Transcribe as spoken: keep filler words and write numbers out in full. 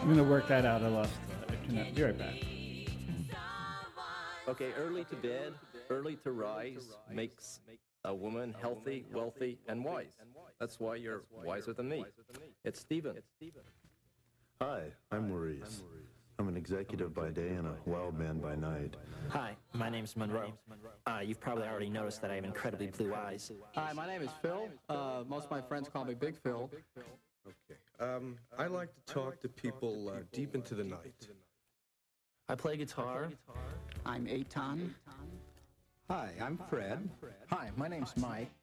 I'm gonna work that out. I lost the internet. Be right back. Okay, early to bed, early to rise makes a woman healthy, wealthy, and wise. That's why you're wiser than me. It's Stephen. Hi, I'm Maurice. I'm an executive by day and a wild man by night. Hi, my name's Monroe. Uh, you've probably already noticed that I have incredibly blue eyes. Hi, my name is Phil. Uh, most of my friends call me Big Phil. Okay. Um, I like to talk to people uh, deep into the night. I play guitar. I'm Eitan. Hi, I'm Fred. Hi, my name's Mike.